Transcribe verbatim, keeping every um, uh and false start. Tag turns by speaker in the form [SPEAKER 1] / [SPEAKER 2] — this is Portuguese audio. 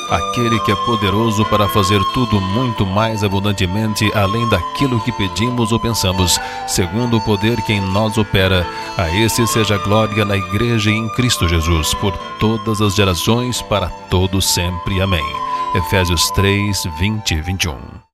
[SPEAKER 1] aquele que é poderoso para fazer tudo muito mais abundantemente além daquilo que pedimos ou pensamos, segundo o poder que em nós opera. A esse seja a glória na Igreja e em Cristo Jesus, por todas as gerações, para todos sempre. Amém. Efésios três, vinte e vinte e um.